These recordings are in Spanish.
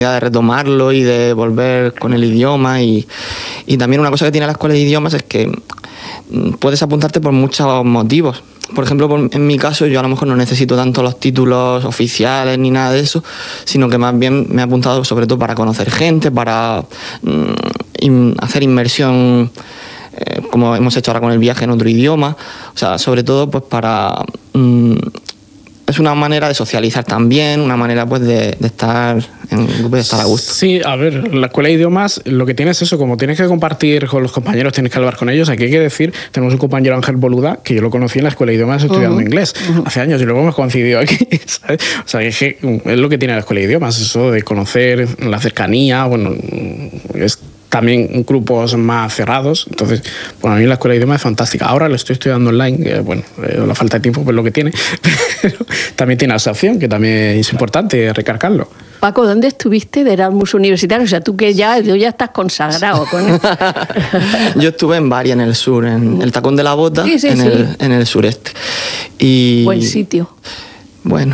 de retomarlo y de volver con el idioma y también una cosa que tiene la escuela de idiomas es que puedes apuntarte por muchos motivos. Por ejemplo, en mi caso, yo a lo mejor no necesito tanto los títulos oficiales ni nada de eso, sino que más bien me he apuntado sobre todo para conocer gente, para hacer inmersión, como hemos hecho ahora con el viaje en otro idioma. O sea, sobre todo pues para... es una manera de socializar también, una manera pues de estar en grupo, de estar a gusto. Sí, a ver, la escuela de idiomas lo que tienes es eso, como tienes que compartir con los compañeros, tienes que hablar con ellos. Aquí hay que decir, tenemos un compañero Ángel Boluda, que yo lo conocí en la escuela de idiomas estudiando inglés hace años y luego hemos coincidido aquí, ¿sabes? O sea, es lo que tiene la escuela de idiomas, eso de conocer la cercanía, bueno, es también grupos más cerrados. Entonces, bueno, a mí la escuela de idiomas es fantástica. Ahora lo estoy estudiando online, la falta de tiempo pues lo que tiene, pero también tiene esa opción, que también es importante recargarlo. Paco, ¿dónde estuviste de Erasmus universitario? O sea, tú que ya estás consagrado con esto. Yo estuve en varias, en el sur, en el Tacón de la Bota, en el sureste. Y... Buen sitio. Bueno,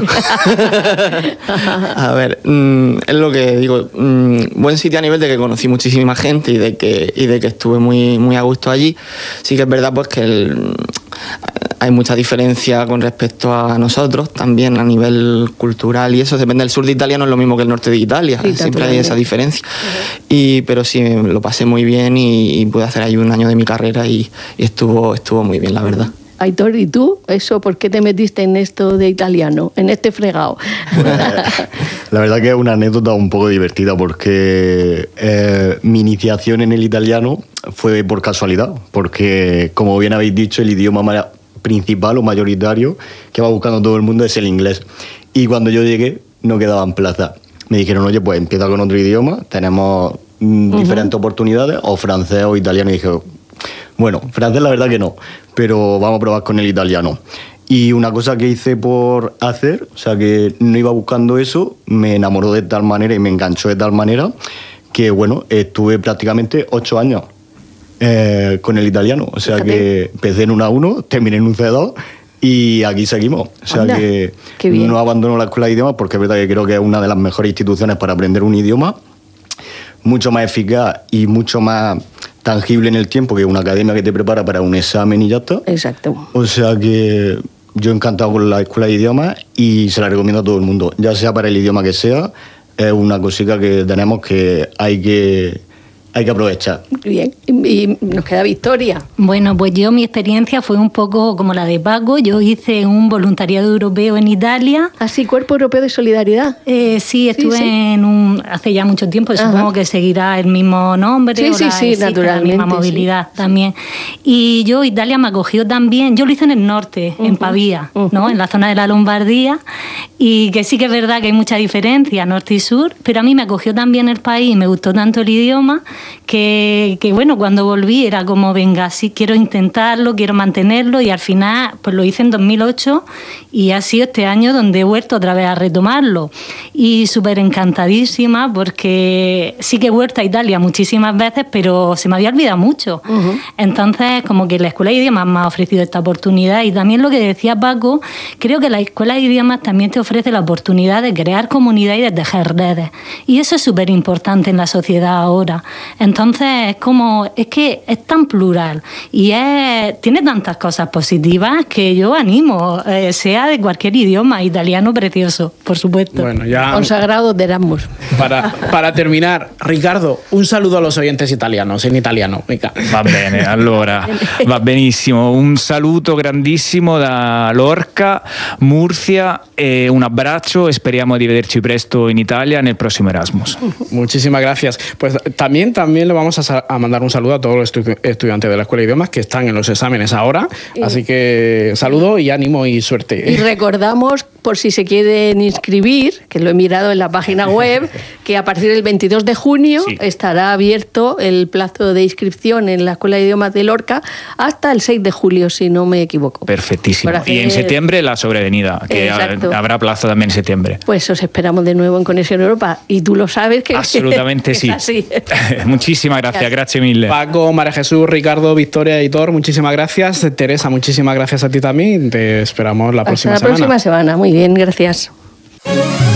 a ver, es lo que digo, buen sitio a nivel de que conocí muchísima gente y de que estuve muy, muy a gusto allí. Sí que es verdad pues que hay mucha diferencia con respecto a nosotros, también a nivel cultural y eso, depende del sur de Italia, no es lo mismo que el norte de Italia, sí, siempre hay esa diferencia. Pero sí, lo pasé muy bien y pude hacer ahí un año de mi carrera y estuvo muy bien, la verdad. Aitor, ¿y tú? ¿Eso por qué te metiste en esto de italiano, en este fregado? La verdad que es una anécdota un poco divertida porque mi iniciación en el italiano fue por casualidad, porque como bien habéis dicho, el idioma principal o mayoritario que va buscando todo el mundo es el inglés. Y cuando yo llegué no quedaban plazas. Me dijeron, oye, pues empieza con otro idioma, tenemos diferentes oportunidades, o francés o italiano. Y dije, bueno, francés la verdad que no, pero vamos a probar con el italiano. Y una cosa que hice por hacer, o sea que no iba buscando eso, me enamoró de tal manera y me enganchó de tal manera que, bueno, estuve prácticamente 8 años con el italiano. O sea, fíjate, que empecé en un A1, terminé en un C2 y aquí seguimos. O sea, que no abandono la escuela de idiomas porque es verdad que creo que es una de las mejores instituciones para aprender un idioma, mucho más eficaz y mucho más tangible en el tiempo que una academia que te prepara para un examen y ya está. Exacto. O sea que yo encantado con la escuela de idiomas y se la recomiendo a todo el mundo, ya sea para el idioma que sea, es una cosita que tenemos que hay que aprovechar. Bien, y nos queda Victoria. Bueno, pues mi experiencia fue un poco como la de Paco. Yo hice un voluntariado europeo en Italia. ¿Así, Cuerpo Europeo de Solidaridad? Sí, estuve hace ya mucho tiempo, supongo que seguirá el mismo nombre. Sí, naturalmente. La misma movilidad también. Y Italia me acogió también. Yo lo hice en el norte, en Pavía, ¿no? En la zona de la Lombardía. Y que sí que es verdad que hay mucha diferencia, norte y sur, pero a mí me acogió también el país, me gustó tanto el idioma, que bueno, cuando volví era como, venga, sí, quiero intentarlo, quiero mantenerlo, y al final pues lo hice en 2008 y ha sido este año donde he vuelto otra vez a retomarlo. Y súper encantadísima porque sí que he vuelto a Italia muchísimas veces, pero se me había olvidado mucho. Entonces, como que la Escuela de Idiomas me ha ofrecido esta oportunidad, y también lo que decía Paco, creo que la Escuela de Idiomas también te ofrece la oportunidad de crear comunidad y de tejer redes. Y eso es súper importante en la sociedad ahora. Entonces, es que es tan plural y tiene tantas cosas positivas que yo animo, sea de cualquier idioma, italiano precioso, por supuesto. Bueno, ya consagrado de Erasmus. Para terminar, Ricardo, un saludo a los oyentes italianos, in italiano. Mica. Va bene, allora, va benissimo. Un saluto grandissimo da Lorca, Murcia, un abbraccio e speriamo di vederci presto in Italia nel prossimo Erasmus. Muchísimas gracias. Pues también le vamos a mandar un saludo a todos los estudiantes de la Escuela de Idiomas que están en los exámenes ahora. Así que saludo y ánimo y suerte. Y recordamos, por si se quieren inscribir, que lo he mirado en la página web, que a partir del 22 de junio estará abierto el plazo de inscripción en la Escuela de Idiomas de Lorca hasta el 6 de julio, si no me equivoco. Perfectísimo. Y en septiembre la sobrevenida, que habrá plazo también en septiembre. Pues os esperamos de nuevo en Conexión Europa. Y tú lo sabes que absolutamente sí. Así. Muchísimas gracias mille. Paco, María Jesús, Ricardo, Victoria, Aitor, muchísimas gracias. Teresa, muchísimas gracias a ti también. Te esperamos la próxima semana. La próxima semana, muy bien, gracias.